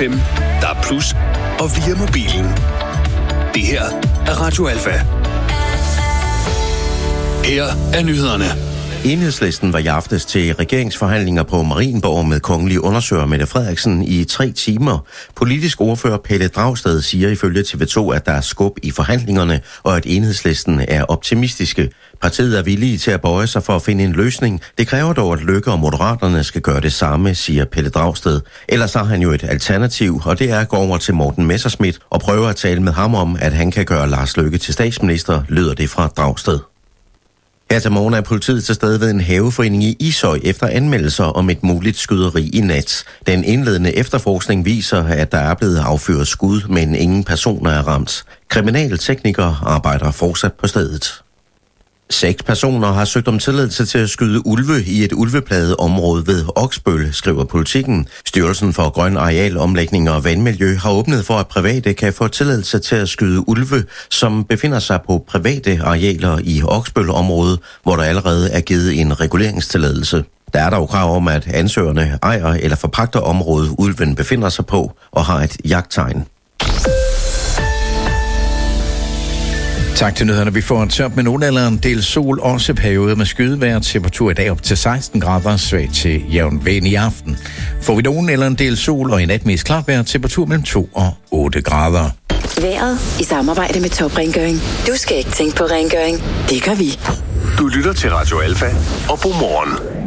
FM, DAB+, og via mobilen. Det her er Radio Alfa. Her er nyhederne. Enhedslisten var i aftes til regeringsforhandlinger på Marienborg med kongelig undersøger Mette Frederiksen i 3 timer. Politisk ordfører Pelle Dragsted siger ifølge TV2, at der er skub i forhandlingerne, og at Enhedslisten er optimistiske. Partiet er villige til at bøje sig for at finde en løsning. Det kræver dog, at Løkke og Moderaterne skal gøre det samme, siger Pelle Dragsted. Ellers har han jo et alternativ, og det er at gå over til Morten Messerschmidt og prøve at tale med ham om, at han kan gøre Lars Løkke til statsminister, lyder det fra Dragsted. Her til morgen er politiet til stede ved en haveforening i Ishøj efter anmeldelser om et muligt skyderi i nat. Den indledende efterforskning viser, at der er blevet affyret skud, men ingen personer er ramt. Kriminalteknikere arbejder fortsat på stedet. 6 personer har søgt om tilladelse til at skyde ulve i et ulveplaget område ved Oksbøl, skriver Politikken. Styrelsen for Grøn Arealomlægning og Vandmiljø har åbnet for, at private kan få tilladelse til at skyde ulve, som befinder sig på private arealer i Oksbøl-området, hvor der allerede er givet en reguleringstilladelse. Der er dog krav om, at ansøgerne ejer eller forpagter området, ulven befinder sig på, og har et jagttegn. Tak til nyhederne. Vi får en tørt med nogen eller en del sol, også perioder med skydevejr. Temperatur i dag op til 16 grader, svagt til jævn vind i aften. Får vi nogen eller en del sol, og i nat mest klart vejr, temperatur mellem 2 og 8 grader. Vejret i samarbejde med Top Rengøring. Du skal ikke tænke på rengøring. Det gør vi. Du lytter til Radio Alfa og Godmorgen.